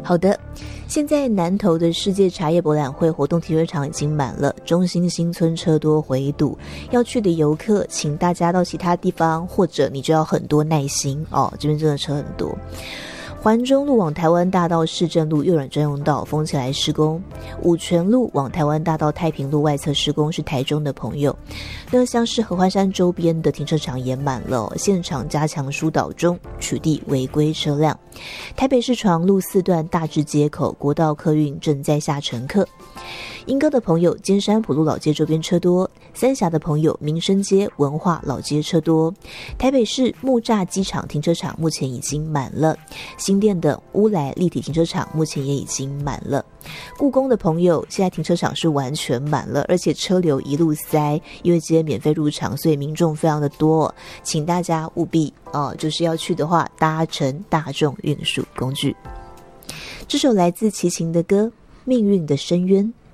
好的，现在南投的世界茶叶博览会活动停车场已经满了，中心新村车多回堵，要去的游客请大家到其他地方，或者你就要很多耐心哦，这边真的车很多。环中路往台湾大道市政路右转专用道封起来施工，五权路往台湾大道太平路外侧施工，是台中的朋友。那像是合欢山周边的停车场也满了，现场加强疏导中，取缔违规车辆。台北市长路4段大直街口国道客运正在下乘客。莺歌的朋友，尖山埔路老街周边车多；三峡的朋友，民生街、文化老街车多。台北市木栅机场停车场目前已经满了，新店的乌来立体停车场目前也已经满了。故宫的朋友，现在停车场是完全满了，而且车流一路塞，因为今天免费入场，所以民众非常的多，请大家务必就是要去的话，搭乘大众运输工具。这首来自齐秦的歌《命运的深渊》。